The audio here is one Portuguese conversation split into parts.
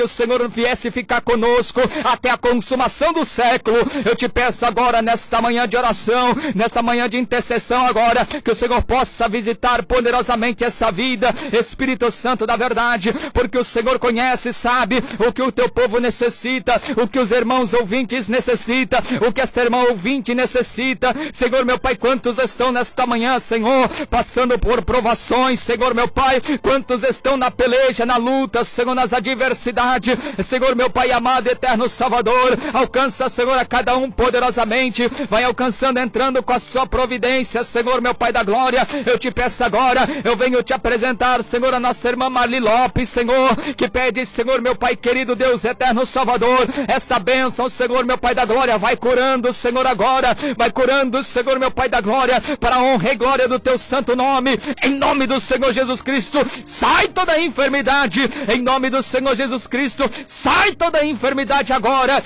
o Senhor viesse ficar conosco até a consumação do século. Eu te peço agora, nesta manhã de oração, nesta manhã de intercessão agora, que o Senhor possa visitar poderosamente essa vida, Espírito Santo da verdade, porque o Senhor conhece e sabe o que o teu povo necessita, o que os irmãos ouvintes necessitam, o que esta irmã ouvinte necessita. Senhor meu Pai, quantos estão nesta manhã, Senhor, passando por provações, Senhor meu Pai, quantos estão na peleja, na luta, Senhor, nas adversidades, Senhor meu Pai amado, eterno Salvador, alcança, Senhor, a cada um poderosamente, vai alcançando, entrando com a sua providência, Senhor meu Pai da glória. Eu te peço agora, eu venho te apresentar, Senhor, a nossa irmã Marli Lopes, Senhor, que pede, Senhor meu Pai querido, Deus eterno Salvador, esta bênção, Senhor meu Pai da glória, vai curando, Senhor, agora, vai curando, Senhor meu Pai da glória, para a honra e glória do teu santo nome, em nome do Senhor Jesus Cristo. Sai toda a enfermidade, em nome do Senhor Jesus Cristo, sai toda a enfermidade agora,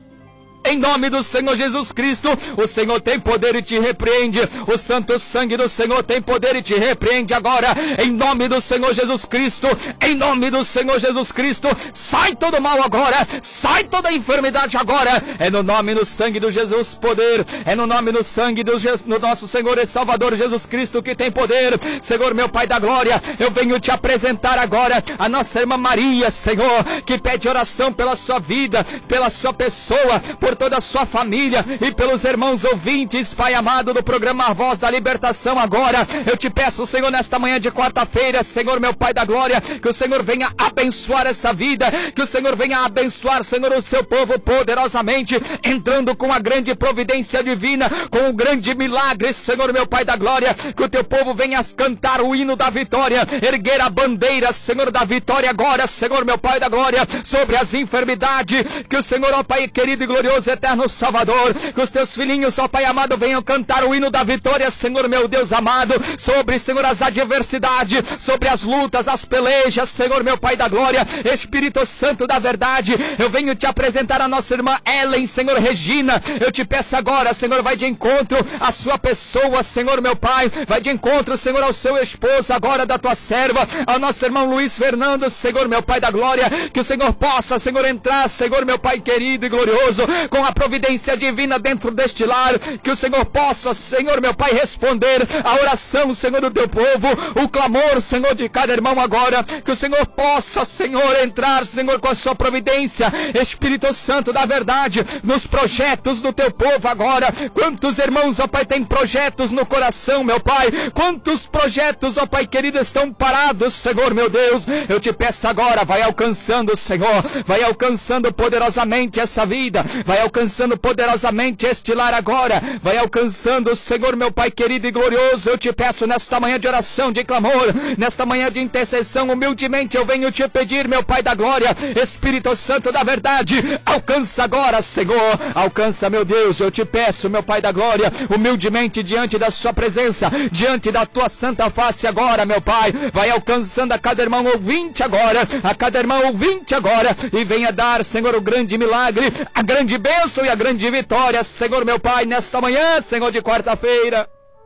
em nome do Senhor Jesus Cristo. O Senhor tem poder e te repreende, o santo sangue do Senhor tem poder e te repreende agora, em nome do Senhor Jesus Cristo, em nome do Senhor Jesus Cristo. Sai todo mal agora, sai toda enfermidade agora, é no nome do sangue do Jesus poder, é no nome do sangue do nosso Senhor e Salvador Jesus Cristo que tem poder. Senhor meu Pai da glória, eu venho te apresentar agora a nossa irmã Maria, Senhor, que pede oração pela sua vida, pela sua pessoa, por toda a sua família e pelos irmãos ouvintes, Pai amado, do programa A Voz da Libertação. Agora eu te peço, Senhor, nesta manhã de quarta-feira, Senhor meu Pai da glória, que o Senhor venha abençoar essa vida, que o Senhor venha abençoar, Senhor, o seu povo poderosamente, entrando com a grande providência divina, com o grande milagre, Senhor meu Pai da glória, que o teu povo venha cantar o hino da vitória, erguer a bandeira, Senhor, da vitória agora, Senhor meu Pai da glória, sobre as enfermidades, que o Senhor, ó Pai querido e glorioso, eterno Salvador, que os teus filhinhos, ó Pai amado, venham cantar o hino da vitória, Senhor meu Deus amado, sobre, Senhor, as adversidades, sobre as lutas, as pelejas, Senhor meu Pai da glória. Espírito Santo da verdade, eu venho te apresentar a nossa irmã Ellen, Senhor Regina. Eu te peço agora, Senhor, vai de encontro à sua pessoa, Senhor meu Pai, vai de encontro, Senhor, ao seu esposo agora, da tua serva, ao nosso irmão Luiz Fernando, Senhor meu Pai da glória, que o Senhor possa, Senhor, entrar, Senhor meu Pai querido e glorioso, com a providência divina dentro deste lar, que o Senhor possa, Senhor meu Pai, responder a oração, Senhor, do teu povo, o clamor, Senhor, de cada irmão agora, que o Senhor possa, Senhor, entrar, Senhor, com a sua providência, Espírito Santo da verdade, nos projetos do teu povo agora. Quantos irmãos, ó Pai, têm projetos no coração, meu Pai, quantos projetos, ó Pai querido, estão parados, Senhor meu Deus, eu te peço agora, vai alcançando, Senhor, vai alcançando poderosamente essa vida, vai alcançando poderosamente este lar agora, vai alcançando, Senhor meu Pai querido e glorioso. Eu te peço nesta manhã de oração, de clamor, nesta manhã de intercessão, humildemente eu venho te pedir, meu Pai da glória, Espírito Santo da verdade, alcança agora, Senhor, alcança, meu Deus. Eu te peço, meu Pai da glória, humildemente diante da sua presença, diante da tua santa face agora, meu Pai, vai alcançando a cada irmão ouvinte agora, a cada irmão ouvinte agora, e venha dar, Senhor, o grande milagre, a grande bênção e a grande vitória, Senhor meu Pai, nesta manhã, Senhor, de quarta-feira.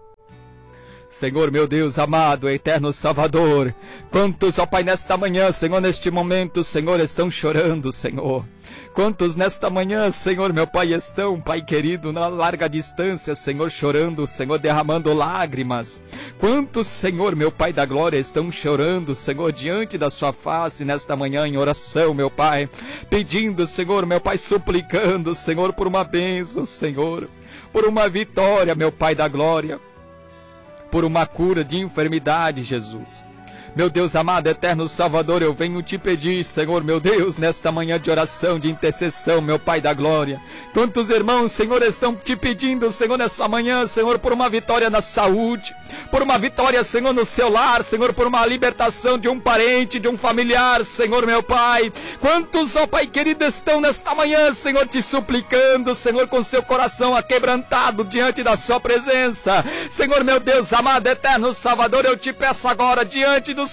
Senhor meu Deus amado, eterno Salvador, quantos, ó Pai, nesta manhã, Senhor, neste momento, Senhor, estão chorando, Senhor. Quantos nesta manhã, Senhor meu Pai, estão, Pai querido, na larga distância, Senhor, chorando, Senhor, derramando lágrimas. Quantos, Senhor meu Pai da glória, estão chorando, Senhor, diante da sua face nesta manhã em oração, meu Pai, pedindo, Senhor meu Pai, suplicando, Senhor, por uma bênção, Senhor, por uma vitória, meu Pai da glória, por uma cura de enfermidade, Jesus. Meu Deus amado, eterno Salvador, eu venho te pedir, Senhor, meu Deus, nesta manhã de oração, de intercessão, meu Pai da glória. Quantos irmãos, Senhor, estão te pedindo, Senhor, nessa manhã, Senhor, por uma vitória na saúde, por uma vitória, Senhor, no seu lar, Senhor, por uma libertação de um parente, de um familiar, Senhor, meu Pai. Quantos, ó Pai querido, estão nesta manhã, Senhor, te suplicando, Senhor, com seu coração aquebrantado diante da sua presença. Senhor, meu Deus amado, eterno Salvador, eu te peço agora, diante do